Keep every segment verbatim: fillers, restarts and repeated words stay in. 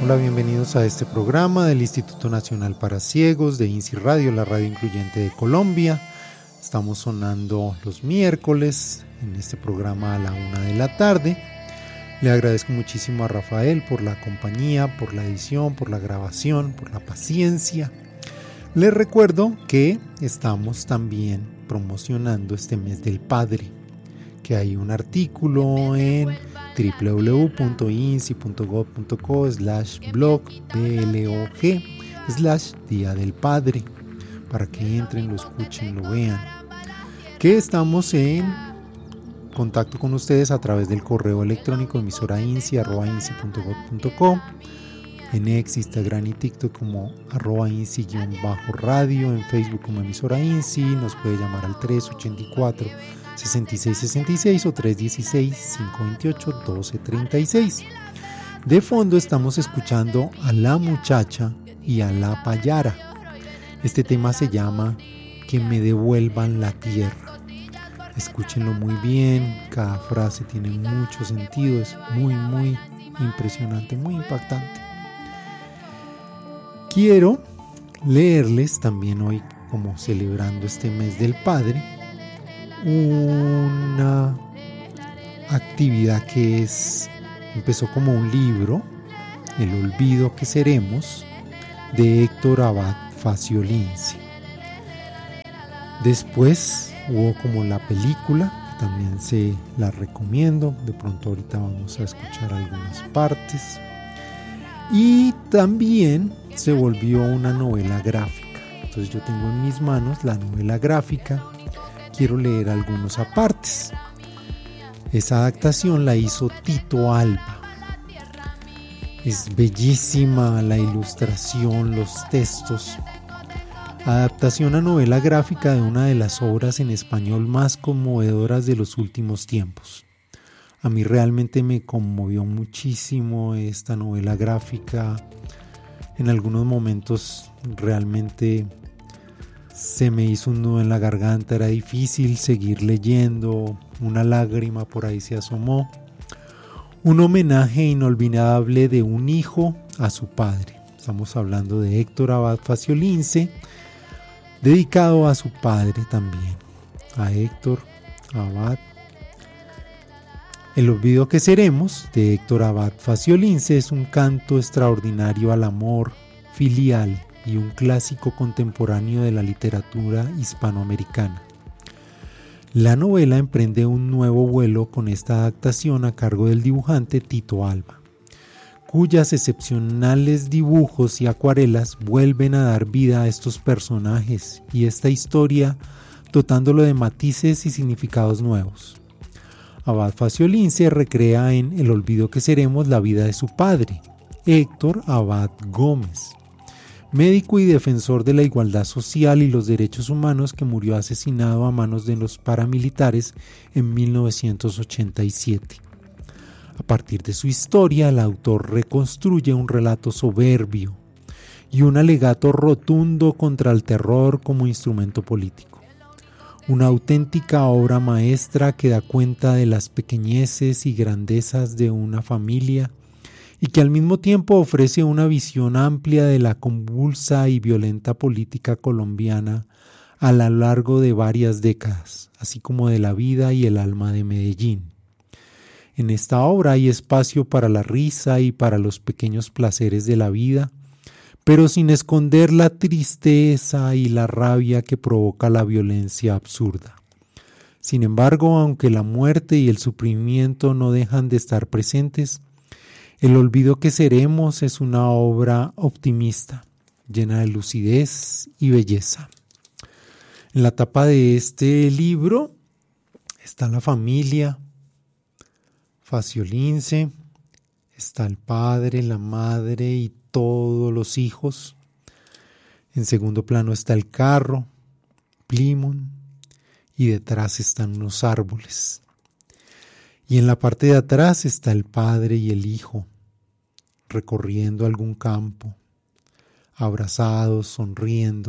Hola, bienvenidos a este programa del Instituto Nacional para Ciegos de INSI Radio, la radio incluyente de Colombia. Estamos sonando los miércoles en este programa a la una de la tarde. Le agradezco muchísimo a Rafael por la compañía, por la edición, por la grabación, por la paciencia. Les recuerdo que estamos también promocionando este mes del Padre, que hay un artículo en doble u doble u doble u punto insi punto gob punto co slash blog blog slash Día del Padre, para que entren, lo escuchen, lo vean. Que estamos en contacto con ustedes a través del correo electrónico emisorainsi arroba insi punto gob punto co, en X, Instagram y TikTok como arroba insi-radio, en Facebook como emisora INSI. Nos puede llamar al tres ochenta y cuatro sesenta y seis sesenta y seis o tres dieciséis cinco veintiocho doce treinta y seis. De fondo estamos escuchando a La Muchacha y a La Payara. Este tema se llama Que me devuelvan la tierra. Escúchenlo muy bien, cada frase tiene mucho sentido, es muy muy impresionante, muy impactante. Quiero leerles también hoy, como celebrando este mes del Padre, una actividad que es empezó como un libro, El olvido que seremos, de Héctor Abad Faciolince. Después hubo como la película, que también se la recomiendo, de pronto ahorita vamos a escuchar algunas partes. Y también se volvió una novela gráfica. Entonces yo tengo en mis manos la novela gráfica. Quiero leer algunos apartes. Esa adaptación la hizo Tito Alba. Es bellísima la ilustración, los textos. Adaptación a novela gráfica de una de las obras en español más conmovedoras de los últimos tiempos. A mí realmente me conmovió muchísimo esta novela gráfica. En algunos momentos realmente se me hizo un nudo en la garganta, era difícil seguir leyendo, una lágrima por ahí se asomó. Un homenaje inolvidable de un hijo a su padre. Estamos hablando de Héctor Abad Faciolince, dedicado a su padre también, a Héctor Abad. El olvido que seremos, de Héctor Abad Faciolince, es un canto extraordinario al amor filial y un clásico contemporáneo de la literatura hispanoamericana. La novela emprende un nuevo vuelo con esta adaptación a cargo del dibujante Tito Alba, cuyas excepcionales dibujos y acuarelas vuelven a dar vida a estos personajes y esta historia, dotándolo de matices y significados nuevos. Abad Faciolince recrea en El olvido que seremos la vida de su padre, Héctor Abad Gómez, médico y defensor de la igualdad social y los derechos humanos, que murió asesinado a manos de los paramilitares en mil novecientos ochenta y siete. A partir de su historia, el autor reconstruye un relato soberbio y un alegato rotundo contra el terror como instrumento político. Una auténtica obra maestra que da cuenta de las pequeñeces y grandezas de una familia y que al mismo tiempo ofrece una visión amplia de la convulsa y violenta política colombiana a lo largo de varias décadas, así como de la vida y el alma de Medellín. En esta obra hay espacio para la risa y para los pequeños placeres de la vida, pero sin esconder la tristeza y la rabia que provoca la violencia absurda. Sin embargo, aunque la muerte y el sufrimiento no dejan de estar presentes, El olvido que seremos es una obra optimista, llena de lucidez y belleza. En la tapa de este libro está la familia Faciolince, está el padre, la madre y todos los hijos. En segundo plano está el carro, Plymouth, y detrás están unos árboles. Y en la parte de atrás está el padre y el hijo, recorriendo algún campo, abrazados, sonriendo.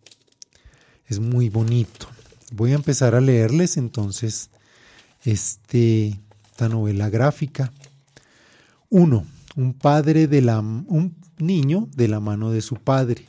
Es muy bonito. Voy a empezar a leerles entonces este, esta novela gráfica. uno. un padre de la, un niño de la mano de su padre.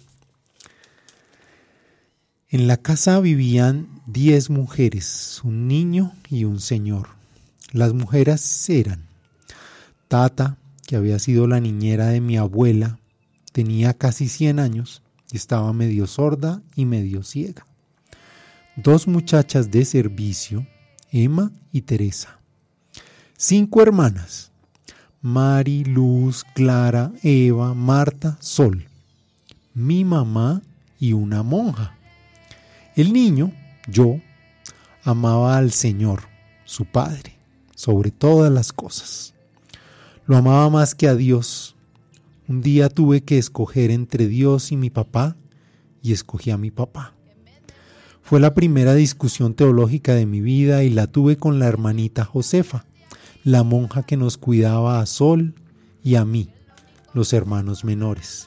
En la casa vivían diez mujeres, un niño y un señor. Las mujeres eran Tata, que había sido la niñera de mi abuela, tenía casi cien años y estaba medio sorda y medio ciega. Dos muchachas de servicio, Emma y Teresa. Cinco hermanas, Mari, Luz, Clara, Eva, Marta, Sol. Mi mamá y una monja. El niño, yo, amaba al Señor, su Padre, sobre todas las cosas. Lo amaba más que a Dios. Un día tuve que escoger entre Dios y mi papá, y escogí a mi papá. Fue la primera discusión teológica de mi vida y la tuve con la hermanita Josefa, la monja que nos cuidaba a Sol y a mí, los hermanos menores.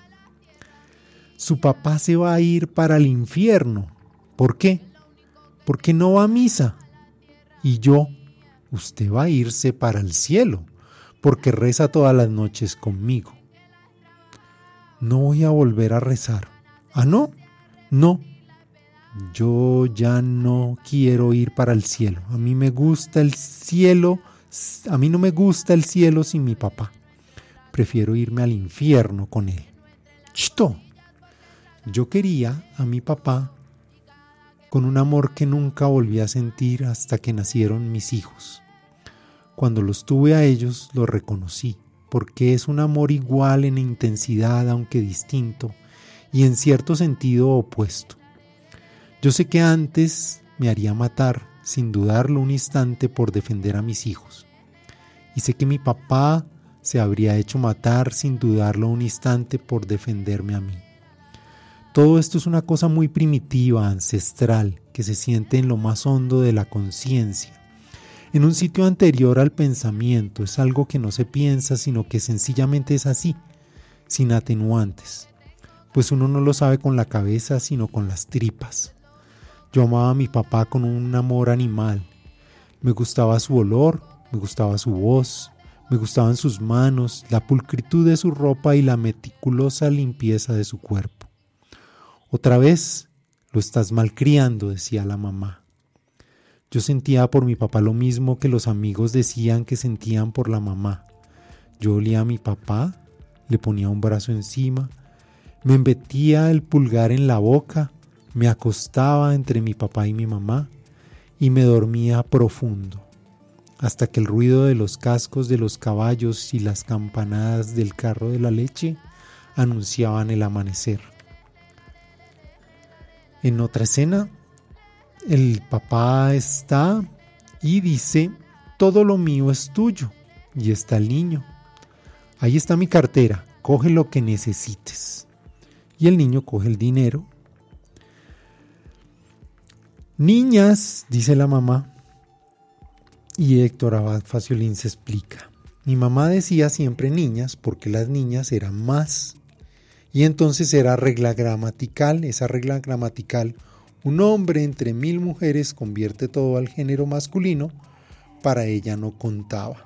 Su papá se va a ir para el infierno. ¿Por qué? Porque no va a misa. Y yo, usted va a irse para el cielo, porque reza todas las noches conmigo. No voy a volver a rezar. ¿Ah, no? No. Yo ya no quiero ir para el cielo. A mí me gusta el cielo. A mí no me gusta el cielo sin mi papá. Prefiero irme al infierno con él. ¡Chito! Yo quería a mi papá con un amor que nunca volví a sentir hasta que nacieron mis hijos. Cuando los tuve a ellos, los reconocí, porque es un amor igual en intensidad, aunque distinto, y en cierto sentido opuesto. Yo sé que antes me haría matar, sin dudarlo un instante, por defender a mis hijos. Y sé que mi papá se habría hecho matar, sin dudarlo un instante, por defenderme a mí. Todo esto es una cosa muy primitiva, ancestral, que se siente en lo más hondo de la conciencia. En un sitio anterior al pensamiento, es algo que no se piensa, sino que sencillamente es así, sin atenuantes. Pues uno no lo sabe con la cabeza, sino con las tripas. Yo amaba a mi papá con un amor animal. Me gustaba su olor, me gustaba su voz, me gustaban sus manos, la pulcritud de su ropa y la meticulosa limpieza de su cuerpo. Otra vez, lo estás malcriando, decía la mamá. Yo sentía por mi papá lo mismo que los amigos decían que sentían por la mamá. Yo olía a mi papá, le ponía un brazo encima, me metía el pulgar en la boca, me acostaba entre mi papá y mi mamá y me dormía profundo, hasta que el ruido de los cascos de los caballos y las campanadas del carro de la leche anunciaban el amanecer. En otra escena, el papá está y dice: todo lo mío es tuyo. Y está el niño: ahí está mi cartera, coge lo que necesites. Y el niño coge el dinero. Niñas, dice la mamá. Y Héctor Abad Faciolín se explica: mi mamá decía siempre niñas porque las niñas eran más. Y entonces era regla gramatical, esa regla gramatical: un hombre entre mil mujeres convierte todo al género masculino, para ella no contaba.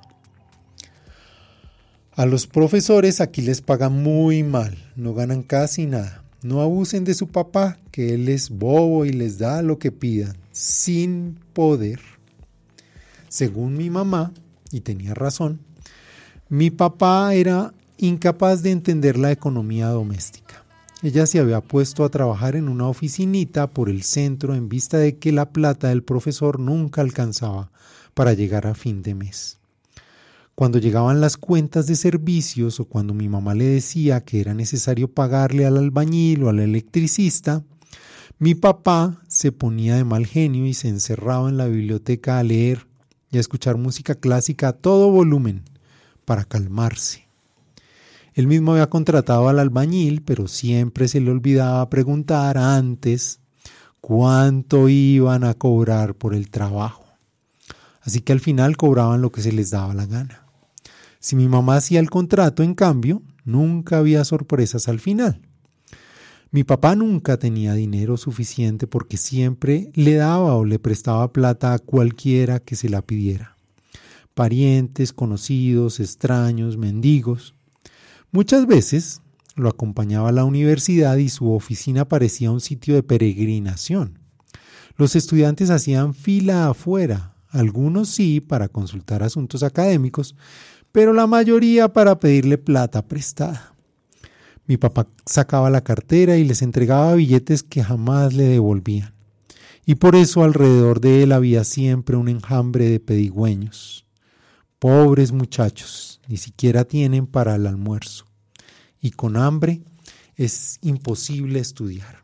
A los profesores aquí les pagan muy mal, no ganan casi nada. No abusen de su papá, que él es bobo y les da lo que pidan, sin poder. Según mi mamá, y tenía razón, mi papá era incapaz de entender la economía doméstica. Ella se había puesto a trabajar en una oficinita por el centro en vista de que la plata del profesor nunca alcanzaba para llegar a fin de mes. Cuando llegaban las cuentas de servicios o cuando mi mamá le decía que era necesario pagarle al albañil o al electricista, mi papá se ponía de mal genio y se encerraba en la biblioteca a leer y a escuchar música clásica a todo volumen para calmarse. Él mismo había contratado al albañil, pero siempre se le olvidaba preguntar antes cuánto iban a cobrar por el trabajo. Así que al final cobraban lo que se les daba la gana. Si mi mamá hacía el contrato, en cambio, nunca había sorpresas al final. Mi papá nunca tenía dinero suficiente porque siempre le daba o le prestaba plata a cualquiera que se la pidiera. Parientes, conocidos, extraños, mendigos. Muchas veces lo acompañaba a la universidad y su oficina parecía un sitio de peregrinación. Los estudiantes hacían fila afuera, algunos sí para consultar asuntos académicos, pero la mayoría para pedirle plata prestada. Mi papá sacaba la cartera y les entregaba billetes que jamás le devolvían. Y por eso alrededor de él había siempre un enjambre de pedigüeños. Pobres muchachos, ni siquiera tienen para el almuerzo. Y con hambre es imposible estudiar.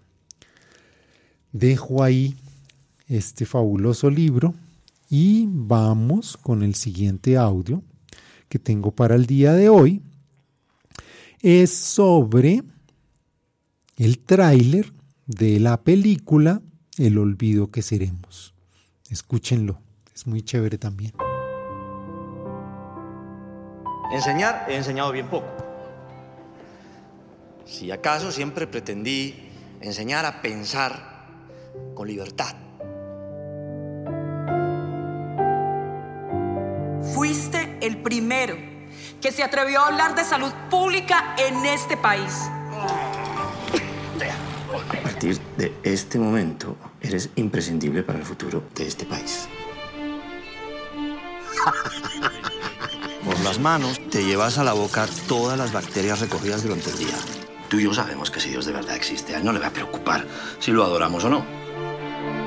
Dejo ahí este fabuloso libro y vamos con el siguiente audio que tengo para el día de hoy. Es sobre el tráiler de la película El olvido que seremos. Escúchenlo, es muy chévere también. Enseñar, he enseñado bien poco. Si acaso siempre pretendí enseñar a pensar con libertad. Fuiste el primero que se atrevió a hablar de salud pública en este país. A partir de este momento, eres imprescindible para el futuro de este país. Por las manos te llevas a la boca todas las bacterias recogidas durante el día. Tú y yo sabemos que si Dios de verdad existe, a él no le va a preocupar si lo adoramos o no.